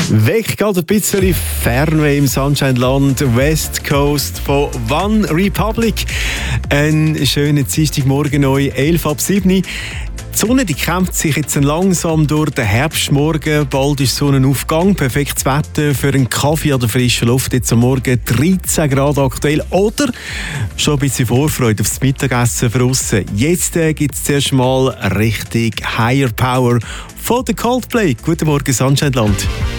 Weg geht ein bisschen Fernweh im Sunshine-Land, West Coast von One Republic. Ein schöner Dienstagmorgen neu, 11:07. Die Sonne die kämpft sich jetzt langsam durch den Herbstmorgen. Bald ist Sonnenaufgang. Perfektes Wetter für einen Kaffee an der frischen Luft. Jetzt am Morgen 13 Grad aktuell. Oder schon ein bisschen Vorfreude aufs Mittagessen draussen. Jetzt gibt es zuerst mal richtig Higher Power von der Coldplay. Guten Morgen, Sunshine-Land.